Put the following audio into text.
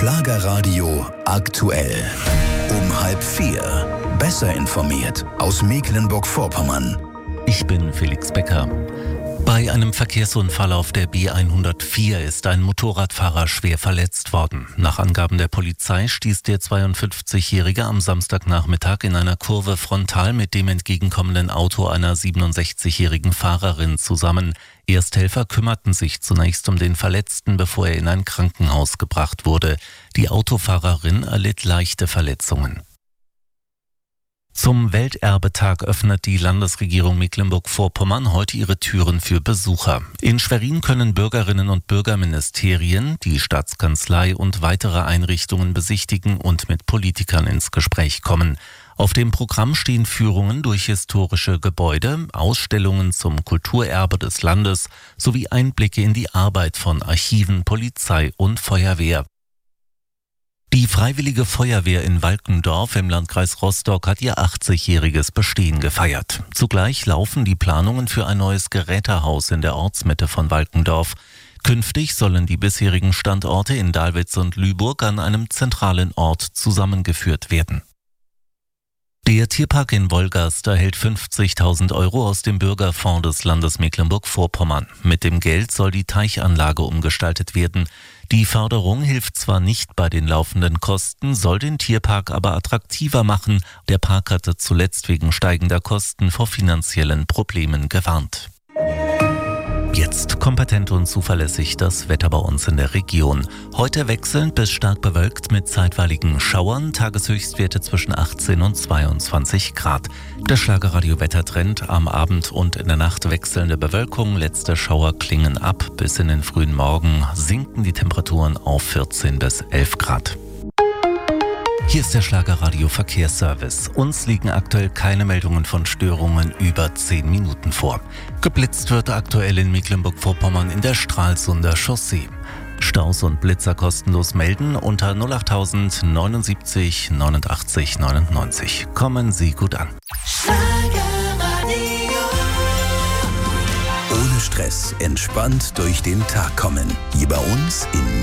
Schlagerradio aktuell. Um 3:30. Besser informiert aus Mecklenburg-Vorpommern. Ich bin Felix Becker. Bei einem Verkehrsunfall auf der B104 ist ein Motorradfahrer schwer verletzt worden. Nach Angaben der Polizei stieß der 52-Jährige am Samstagnachmittag in einer Kurve frontal mit dem entgegenkommenden Auto einer 67-jährigen Fahrerin zusammen. Ersthelfer kümmerten sich zunächst um den Verletzten, bevor er in ein Krankenhaus gebracht wurde. Die Autofahrerin erlitt leichte Verletzungen. Zum Welterbetag öffnet die Landesregierung Mecklenburg-Vorpommern heute ihre Türen für Besucher. In Schwerin können Bürgerinnen und Bürger Ministerien, die Staatskanzlei und weitere Einrichtungen besichtigen und mit Politikern ins Gespräch kommen. Auf dem Programm stehen Führungen durch historische Gebäude, Ausstellungen zum Kulturerbe des Landes sowie Einblicke in die Arbeit von Archiven, Polizei und Feuerwehr. Die Freiwillige Feuerwehr in Walkendorf im Landkreis Rostock hat ihr 80-jähriges Bestehen gefeiert. Zugleich laufen die Planungen für ein neues Gerätehaus in der Ortsmitte von Walkendorf. Künftig sollen die bisherigen Standorte in Dahlwitz und Lüburg an einem zentralen Ort zusammengeführt werden. Der Tierpark in Wolgast erhält 50.000 € aus dem Bürgerfonds des Landes Mecklenburg-Vorpommern. Mit dem Geld soll die Teichanlage umgestaltet werden. Die Förderung hilft zwar nicht bei den laufenden Kosten, soll den Tierpark aber attraktiver machen. Der Park hatte zuletzt wegen steigender Kosten vor finanziellen Problemen gewarnt. Jetzt kompetent und zuverlässig das Wetter bei uns in der Region. Heute wechselnd bis stark bewölkt mit zeitweiligen Schauern, Tageshöchstwerte zwischen 18 und 22 Grad. Der Schlagerradio-Wettertrend: am Abend und in der Nacht wechselnde Bewölkung, letzte Schauer klingen ab. Bis in den frühen Morgen sinken die Temperaturen auf 14 bis 11 Grad. Hier ist der Schlagerradio Verkehrsservice. Uns liegen aktuell keine Meldungen von Störungen über 10 Minuten vor. Geblitzt wird aktuell in Mecklenburg-Vorpommern in der Stralsunder Chaussee. Staus und Blitzer kostenlos melden unter 08000 79 89 99. Kommen Sie gut an. Ohne Stress, entspannt durch den Tag kommen. Hier bei uns in